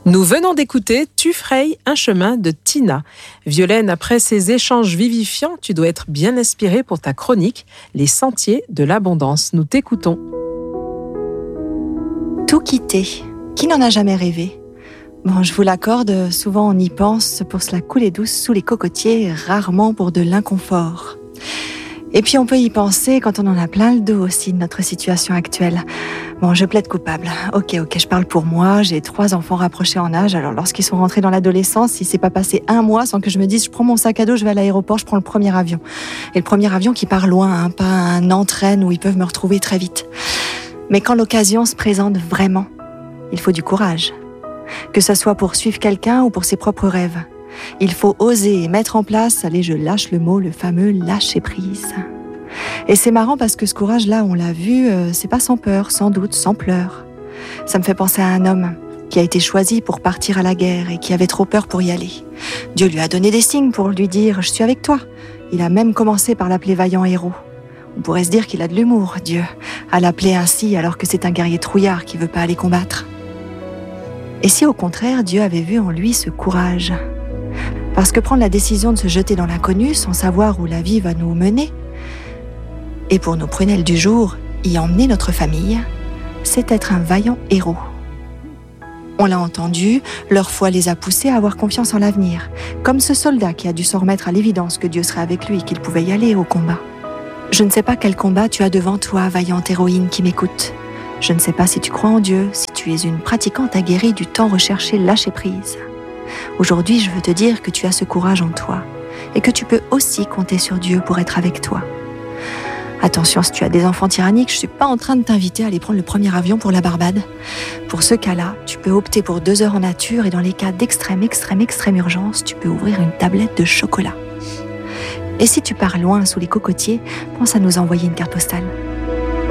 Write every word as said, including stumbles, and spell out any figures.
Nous venons d'écouter Tu frayes un chemin de Tina. Violaine, après ces échanges vivifiants, tu dois être bien inspirée pour ta chronique Les sentiers de l'abondance. Nous t'écoutons. Tout quitter. Qui n'en a jamais rêvé ? Bon, je vous l'accorde, souvent on y pense pour se la couler douce sous les cocotiers, rarement pour de l'inconfort. Et puis on peut y penser quand on en a plein le dos aussi de notre situation actuelle. Bon, je plaide coupable. Ok, ok, je parle pour moi, j'ai trois enfants rapprochés en âge, alors lorsqu'ils sont rentrés dans l'adolescence, il s'est pas passé un mois sans que je me dise, je prends mon sac à dos, je vais à l'aéroport, je prends le premier avion. Et le premier avion qui part loin, hein, pas un entraîne où ils peuvent me retrouver très vite. Mais quand l'occasion se présente vraiment, il faut du courage. Que ce soit pour suivre quelqu'un ou pour ses propres rêves. Il faut oser mettre en place, allez, je lâche le mot, le fameux lâcher prise. Et c'est marrant parce que ce courage-là, on l'a vu, euh, c'est pas sans peur, sans doute, sans pleurs. Ça me fait penser à un homme qui a été choisi pour partir à la guerre et qui avait trop peur pour y aller. Dieu lui a donné des signes pour lui dire « je suis avec toi ». Il a même commencé par l'appeler vaillant héros. On pourrait se dire qu'il a de l'humour, Dieu, à l'appeler ainsi alors que c'est un guerrier trouillard qui veut pas aller combattre. Et si au contraire, Dieu avait vu en lui ce courage ? Parce que prendre la décision de se jeter dans l'inconnu sans savoir où la vie va nous mener, et pour nos prunelles du jour, y emmener notre famille, c'est être un vaillant héros. On l'a entendu, leur foi les a poussés à avoir confiance en l'avenir, comme ce soldat qui a dû s'en remettre à l'évidence que Dieu serait avec lui et qu'il pouvait y aller au combat. Je ne sais pas quel combat tu as devant toi, vaillante héroïne qui m'écoute. Je ne sais pas si tu crois en Dieu, si tu es une pratiquante aguerrie du temps recherché lâcher prise. Aujourd'hui, je veux te dire que tu as ce courage en toi et que tu peux aussi compter sur Dieu pour être avec toi. Attention, si tu as des enfants tyranniques, je ne suis pas en train de t'inviter à aller prendre le premier avion pour la Barbade. Pour ce cas-là, tu peux opter pour deux heures en nature et dans les cas d'extrême, extrême, extrême urgence, tu peux ouvrir une tablette de chocolat. Et si tu pars loin sous les cocotiers, pense à nous envoyer une carte postale.